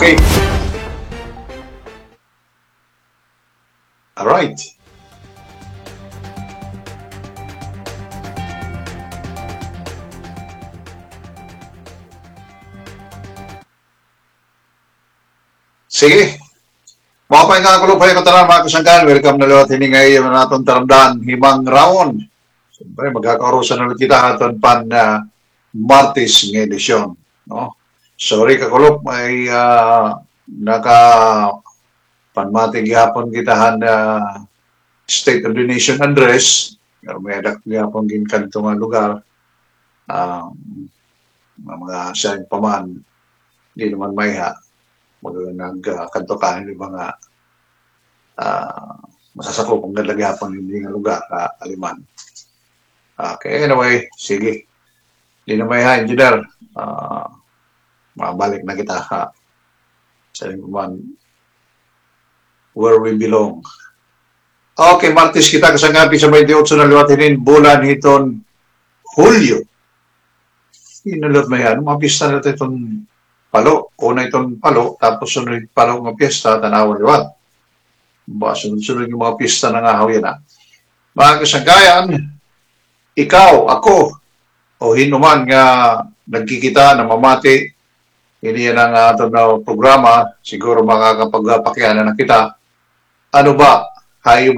Okay. All right. Sige. Mga pahinga ko lupay ko tanan mga kasangkan. Welcome na liwat hindi ngayon na natin taramdan himang raon. Siyempre, magkakaroon na kita aton pan Martes ng edisyon. No? Sorry kakulop, may naka panmatig hapon kitahan State of the Nation address. May adak hapon ginkanto nga lugar. Mga sayang paman, hindi naman may nagkantokahan yung mga masasako kung galagapon hindi nga lugar Aliman. Okay, anyway, sige. Hindi na may engineer. Mabalik na kita sa man where we belong. Okay, Martes kita kasangapi sa 28 na liwatinin bulan hiton Hulyo. Inulot mo yan. Mga pista na itong palo. Una itong palo, tapos sunod palo ng pista, tanawan liwat. Sunod-sunod yung mga pista ng ahaw yan. Mga kasangkayan, ikaw, ako, o hinuman nga nagkikita na mamati, hindi yan ang ato na programa, siguro makakapagpakyanan na kita. Ano ba? Hayo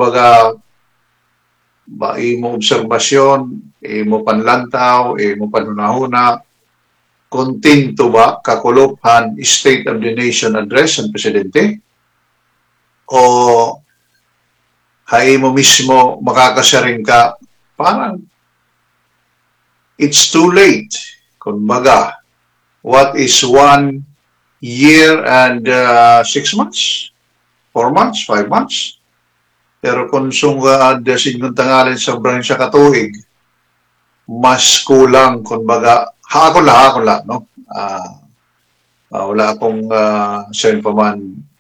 ba imo obserbasyon, imo panlantaw, imo panunahuna, kontinto ba kakuluphan State of the Nation address ng Presidente? O hay mo mismo makakasaring ka, parang it's too late. Kumbaga, what is 1 year and 6 months? 4 months? 5 months? Pero kung sunga sinyong tangalin sa siya katuig, mas kulang, kumbaga, hakon lang, no? Wala akong sayin pa man,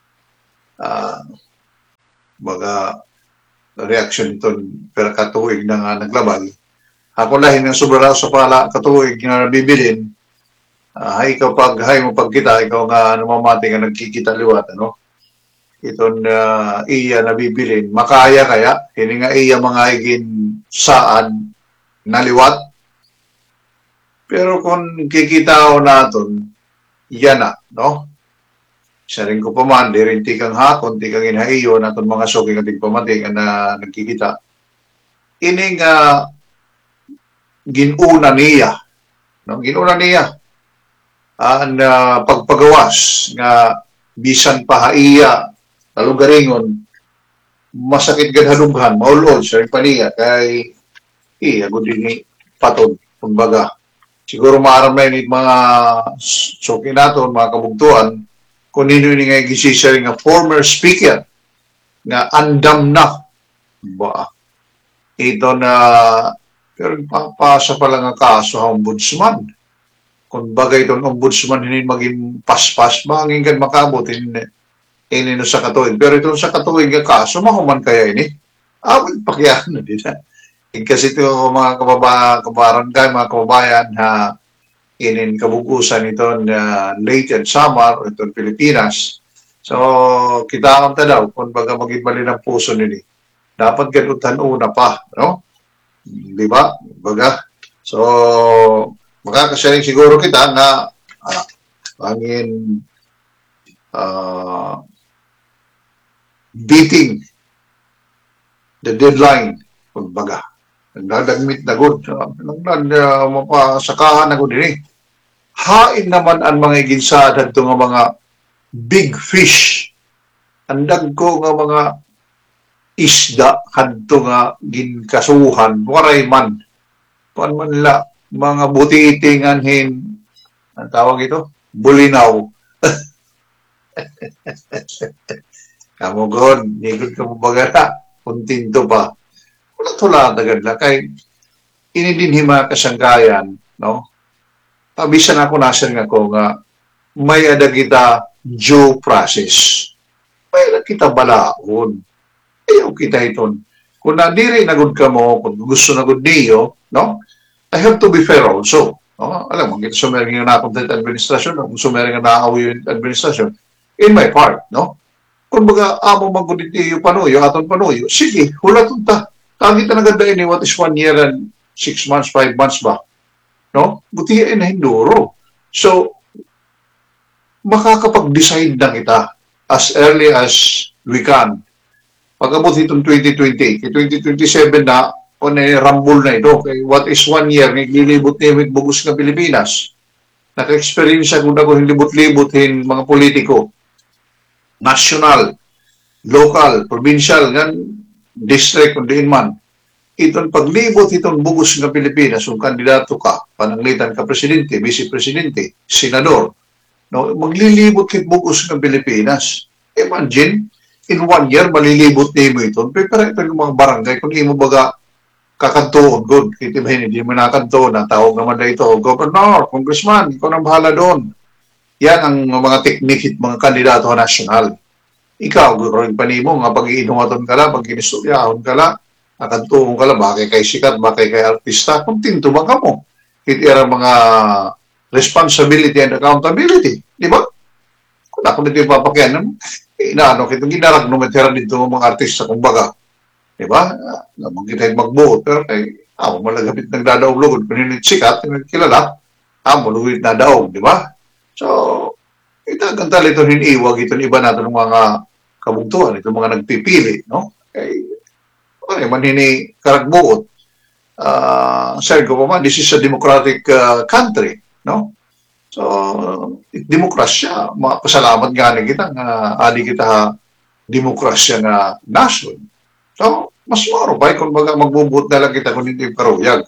baga, reaction ito, pero katuig na nga naglabal. Ako lahin ng sobra sa pala katuig na nabibilin, hay kapag hay mo pagkita, ikaw nga namamati nga nagkikita liwat, ano? Itong iya nabibilin, makaya kaya, hindi nga iya mga higin saan naliwat. Pero kung kikita o natin, yan na, no? Isa rin ko pa man, di rin tikang hakon, tikang inhaiyo, natin mga soking ating pamating na nagkikita. Ining ginuna niya, no? Ginuna niya, ang pagpagawas nga bisan pahaiya, talugaringon, masakit gadhalughan, maulod sa paniya, kay agud din patod, kumbaga. Siguro maaramay ni mga soki nato, mga kabugtuan, kung nino ni nga gisisa nga former speaker, nga andam na, ba? Ito na, pero papasa pa lang ang kaso ang ombudsman. Kung bagay itong ombudsman, hindi maging paspas, manginggan makabot, ini no sa katuig. Pero ito sa katuig nga kaso, mahuman kaya ini? Awal pakyan na din. Kasi ito mga kabarangay, mga kababayan, inin kabugusan ito na late and summer, ito Pilipinas. So, kita ang daw, kung baga mag-ibali ng puso nini. Dapat ganutan una pa, no? Di ba? Baga. So, makakasaling siguro kita na angin beating the deadline, kumbaga. Nagdagmit na good. Mapasakahan na good din. Hain naman ang mga iginsad at nga mga big fish. Andag ko nga mga isda kadto nga ginkasuhan. Waray man. Kuan man la, mga butitingan hin, ang tawag ito? Bulinaw. Kamugon, nigod ka mo bagara. Kuntinto pa. Wala agad lang. Kay inidinhi mga kasangkayan, no? Pabisan ako nasan nga ko nga may ada kita due process. May ada kita balaon. Ayaw kita iton. Kung nadiri nagud ka mo, kung gusto nagud niyo, no? I have to be fair also. No? Alam mo, kita sumering nga napunta yung administrasyon, kung sumering nga naaw yung administrasyon, in my part, no? Kung baga, amo magudit yung panuyo, aton panuyo, sige, hula tunta. Tagi talaga dahil ni what is 1 year and 6 months, 5 months ba? No? Buti na hinduro. So, makakapag-decide na kita as early as we can. Pag-abot itong 2028, 2027 na, o na rambol na ito. Okay? What is 1 year, naglilibot na yung bugos ng Pilipinas. Naka-experience ako na kung libot-libotin mga politiko. National, local, provincial, gan, district, kung diin man. Itong paglibot itong bugos ng Pilipinas, kung kandidato ka, pananglitan ka presidente, vice-presidente, senador, no, maglilibot kit bugos ng Pilipinas. Imagine, in 1 year, malilibot na mo ito. Pero ito yung mga barangay, kung imo baga kakantoon, good. Ito ba hindi mo nakantoon, na tawag naman na ito, governor, congressman, ikaw nang bahala doon. Yan ang mga teknik mga kandidato nasyonal. Ikaw, gagawin pa nimo nga pag-iinuwaton ka la, pag-inistudyahon ka la, nakantuong ka la, bakay kay sikat, bakay kay artista, kung tinto ba ka mo? Ito yung mga responsibility and accountability. Di ba? Kung ako nito yung papakyanan, inaano, kitong ginarag no matera dito ng mga artista, kumbaga. Di ba? Namang kita yung magbuot, pero kay, malagapit nagdadaog-lugod, pininit sikat, kilala, lugod na daog, di ba? So, itagantal ito hiniiwag, ito iba natin ng mga kabugtuhan, ito mga nagpipili, no? Okay, manini karagbuot. Sabi ko pa man, this is a democratic country, no? So, demokrasya, pasalamat nga na kita, nga adi kita demokrasya na nation. So, mas maro pa, kung magbubut na lang kita kung hindi yung karuyag.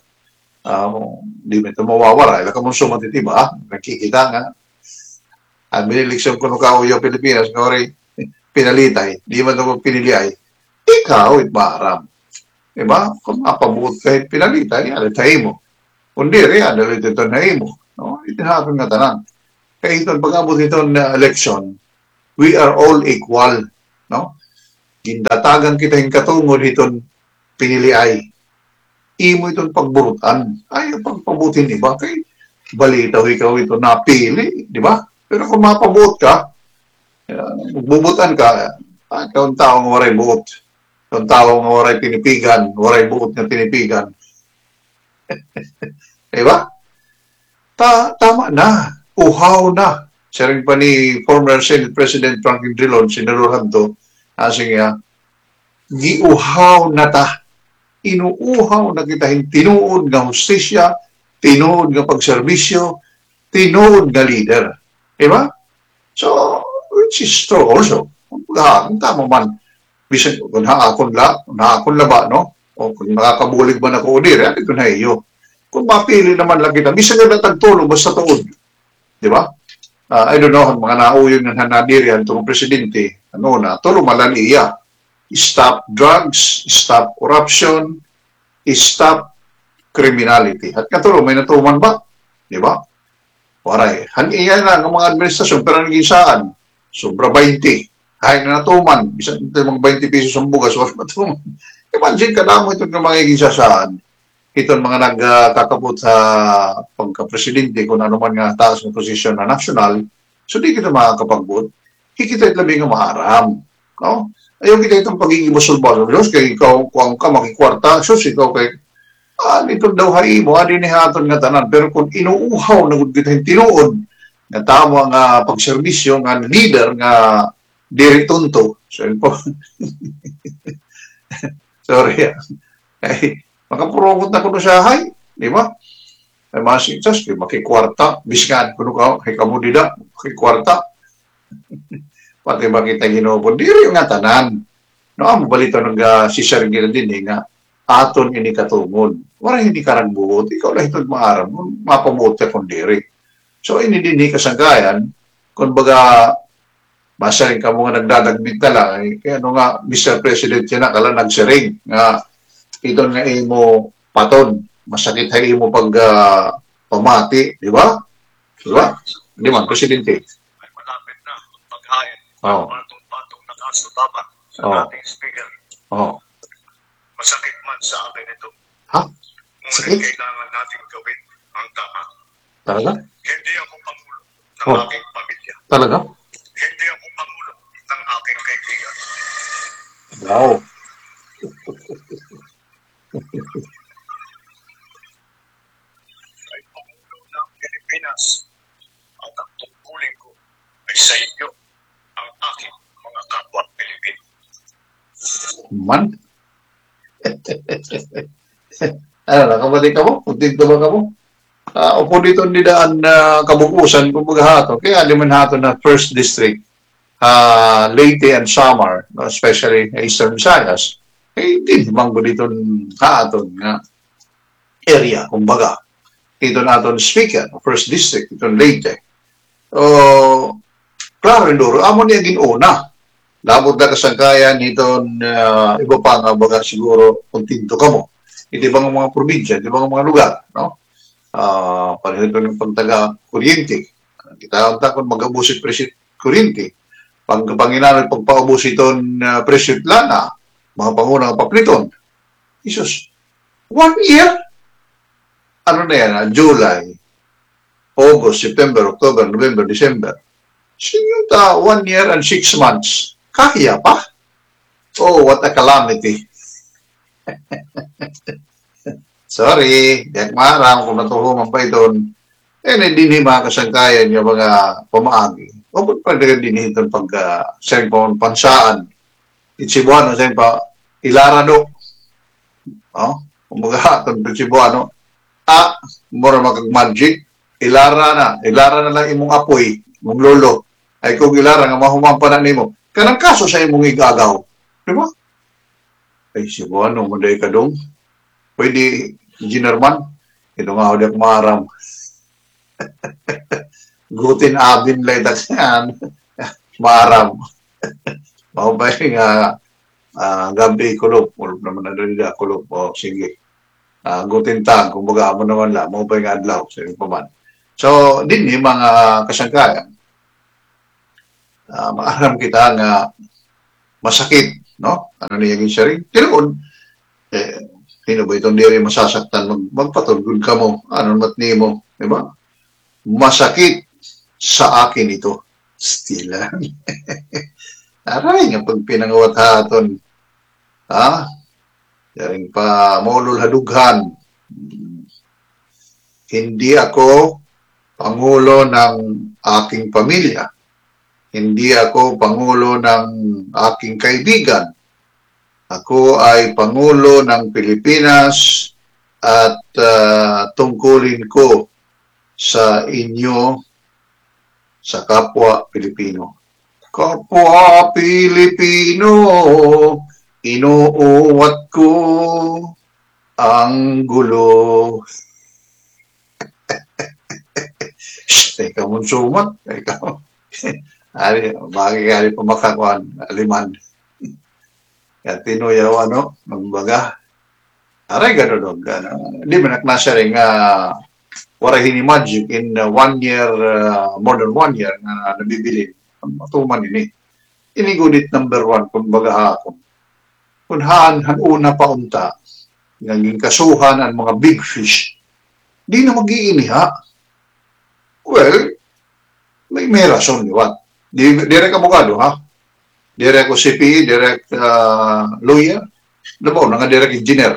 Di mo ito mawawara. Ila ka mong sumatitiba, nakikita nga. Ang biniliksyon ko nung kauyo Pilipinas, ngori, pinalitay, di man ito piniliay. Ikaw, itbaram. Diba? Kung mapabuot kahit pinalitay, alitay mo. Kung di rin, alitay ito na mo. No? Itinapin nga tanan. Kaya ito, pag-abot ito na election, we are all equal. No? Gindatagan kita yung katungod itong piniliay. Imo itong pagburutan. Ayaw pagpabutin, diba? Kaya balitaw ikaw ito napili, diba? Pero kung mapabuot ka, magbubutan ka, ikaw ang taong waray buot. Ikaw ang taong waray pinipigan, waray buot na pinipigan. Diba? Tama na. Uhaw na. Siya rin pa ni former Senate President Franklin Drilon, sinaruhan to, asing nga, giuhaw na ta. Inuuhaw na kita tinuod nga hustisya, tinuod nga pagserbisyo, tinuod nga leader. Diba? So, which is true also. Kung tama man, bisan kung haakon la ba, no? O kung nakakabulig ba na ko ulir, yan ito na iyo. Kung mapili naman lang kita, bisan nga natagtulong, basta tuod. Diba? I don't know, mga nauyong ng hanadirian, itong presidente, tulong malan iya. Stop drugs, stop corruption, stop criminality. At katulong, may natuman ba? Diba? Waray. Haniyan na ng mga administrasyon, pero naging saan? Sobra 20. Kahit na natuman, bisan ito mga 20 pesos ang bugas, was matuman. Imagine ka na mo itong magiging saan. Itong mga nagkakapot sa pagka-presidente, kung ano man nga taas ng posisyon na national, so di kita makakapagbuot. Hikita ito labing nga maaram. No? Ayaw kita itong pagiging basol-basol. Diyos, kaya ikaw, kung ka makikwarta, sus, ikaw kay nito daw hay mo, adi ni haton nga tanan. Pero kung inuuhaw na kita tinuod, nga tamo nga pagserbisyo, nga leader, nga diritunto. Sorry. Ay, makapurokot na kuno siya, hay. Di ba? Ay, masintas, makikwarta. Biskan, kuno ka, kay kamudida, makikwarta. Pati ba kita ginobon? Diri nga tanan. No, ang balito ng si Sir Gil din, nga, aton ini katungod. Wala hindi karagbuot, ikaw lang ito maaram, mapabuot ka kung diri. So, ini din kasanggayan, kung baga, basa rin ka mo nga nagdadagbit na lang, kaya ano nga, Mr. President yan na, kala nagsiring, nga, ito nga imo paton, masakit ha imo pag pamati, di ba? Di ba? Di man, Presidente. May malapit na paghain, patong na kaso dapat sa dating speaker. Masakit man sa akin ito. Ha? Ngunit kailangan natin gawin ang tama. Talaga? Hindi ako pangulo ng aking pamilya. Talaga? Hindi ako Wow. Ay Pangulo ng Pilipinas at ang tungkulin ko ay sa inyo, ang aking mga kapwa Pilipino. Man. Ano na, kabalik ka mo? Kuntinto ba ka mo? Upo dito nidaan na kabukusan, kumbaga hato. Kaya di man hato na first district, Leyte and Samar, no, especially Eastern Visayas, hindi man ko dito hato nga area, kumbaga. Ito naton speaker, first district, ito Leyte. Klaro nduro, amo niya ginuna. Labot na kasangkayan ito iba pa nga baga siguro kuntinto ka mo. Iti bang mga probinsya, iti bang mga lugar, no? Pareho ito ng pagtaga kuryente. Kita ang takon mag-abusit presyo kuryente. Panginanod pagpaubos ito presyo lana, mga pangunang papliton. Isus, 1 year? Ano na yan? July, August, September, October, November, December. Sinyo 1 year and 6 months. Kaya pa? Oh, what a calamity. Sorry, yak marang kung natuhuman pa ito. Hindi ni mga kasangkayan yung mga pamaagi. O kung pwede din ito pag cellphone pansaan. Itsibuano sa pa ilarado. Kumbaga, itong itsibuano. Mura magag-magic. Ilara na lang imong apoy, imong lolo. Ay kung ilara nga mahumampa na nimo. Kanang kaso sa imong igagaw. Di ba? Ay, Cebuano, manday ka dong. Pwede, Engineer Man, ito nga ulit maram. Gutin abin lang yan. Maram. Mahubay nga gabi kulop. Kulop naman na doon nila, kulop. O, sige. Gutin tang, kumbaga mo naman lang. Mahubay nga adlaw, sa pa man. So, din yung mga kasangkayan. Maaram kita nga masakit, no? Ano niya yung siya rin? Tinuod, sino ba itong di rin masasaktan? Magpatulgod ka mo. Ano matni mo? Diba? Masakit sa akin ito. Stila. Aray nga pag pinangawat haton. Yaring pa maulol hadughan. Hindi ako pangulo ng aking pamilya. Hindi ako pangulo ng aking kaibigan. Ako ay pangulo ng Pilipinas at tungkulin ko sa inyo sa kapwa Pilipino. Kapwa Pilipino, inuuwat ko ang gulo. Teka mong sumat. Teka mo. Bakit pumakakuan, aliman. Kaya tinuyaw, magbaga. Aray, gano'n, Hindi mo naknasya rin warahin ni Magic in 1 year, more than 1 year na nabibili. Matuman ini. Inigudit number 1, kumbaga akong. Kung una pa unta, naging kasuhan ang mga big fish, di na mag-iiniha. Well, may rason, di ba? Direct abogado, ha? Direct OCP, direct lawyer, labaw, nga direct engineer,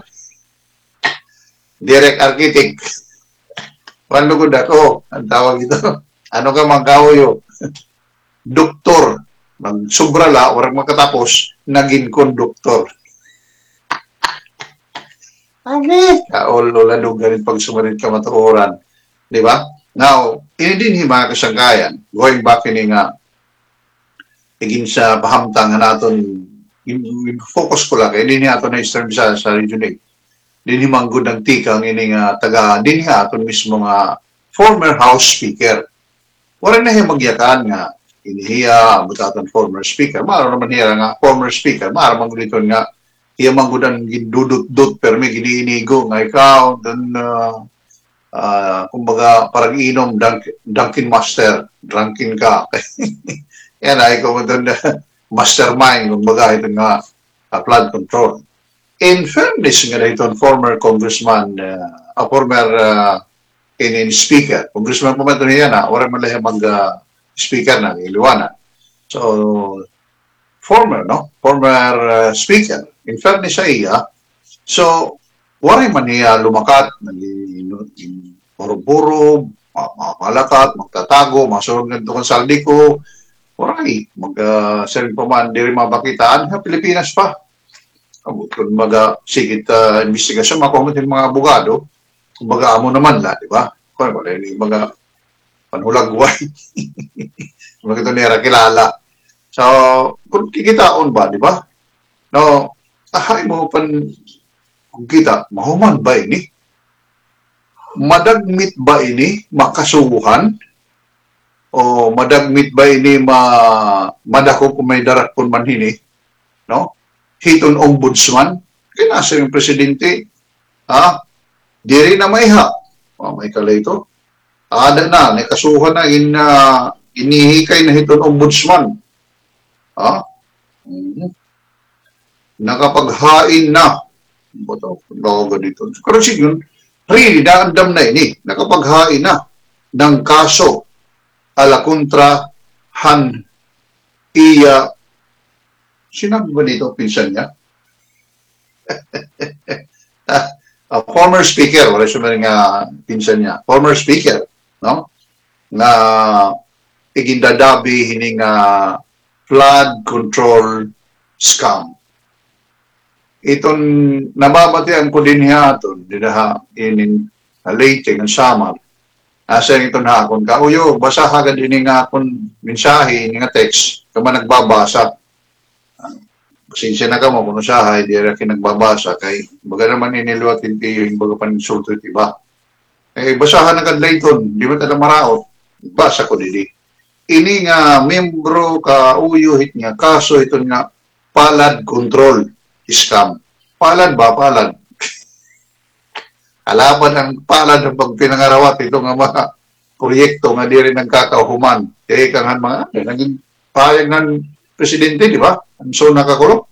direct architect. Paano ko dako? Ang tawag ito. Ano ka mangkahoyo? Doktor. Magsubra la, orang makatapos, naging konduktor. Kaol-oladog ganit pag sumarit ka matuoran. Di ba? Now, ini din yung mga kasangkayan, going back ini nga, higin sa pahamtang na natin, focus ko lang, hindi niya ito na Eastern Visayas sa Region 8. Din yung manggod ng tikang, ini nga, din nga ito mismo nga, former House Speaker. Wala na yung magyakan nga, inihiya, butatan former Speaker, maaro naman hiya nga, former Speaker, maaro manggod ito nga, hiya manggod ang gindudut-dut, pero may giniinigo, nga ikaw, then, kumbaga, parang inom, Dunkin Master, drunken ka. Yan ay kung doon mastermind, kumbaga ito nga flood control. In fairness nga ito, former congressman, former speaker, congressman po ito niya na, wala man lang mag-speaker na, iliwana. So, former speaker. In fairness sa iya, so, wari man niya lumakat, naging buro-buro, malakat, magtatago, masunod ng tukang saldi ko, wari, mag-sering pa man, di rin mabakitaan, ha, Pilipinas pa. Kung sigit investigasyon, makuha ng mga abogado, kumbaga amo naman la, di ba? Kung wala yung mga panhulagway, mga ito nila kilala. So, kung kikitaon ba, di ba? No, ahay mo pan kung kita, mahuman ba ini? Madagmit ba ini makasuhan? O madagmit ba ini madako kung may darat kung man hini? No? Hiton ombudsman? Kinasa yung presidente, ha? Diri na may ha. May kalay ito. Ada na, nakasuhan na inihikay na hiton ombudsman. Ha? Nakapaghain na. Bato, dito. Pero siguro, really, naandam na ini. Nakapaghain na ng kaso ala kontra Han Iya. Sinabi ba dito, pinsan niya? Former speaker, wala siya nga pinsan niya. Former speaker, no? Na igindadabi hining flood control scam. Iton nababatian ko din hiaton dinaha inin late ng summer. Asa ito na akon ka uyo basa agad ini nga akon mensahe nga text kama nagbabasa. Pasensya na ka mo kung usahay di ra nagbabasa kay baga naman iniluwatin kayo yung baga paninsulto diba. Basahan agad layton di ba tala maraot basa ko dili. Ini nga membro ka uyo hit nga kaso ito nga palad control scam. Palad ba? Palad. Alaman ang palad ng pagpinangarawat ito nga mga proyekto nga di rin nagkakahuman. Kaya kangan mga naging payag ng presidente, di ba? Ang so nakakulong.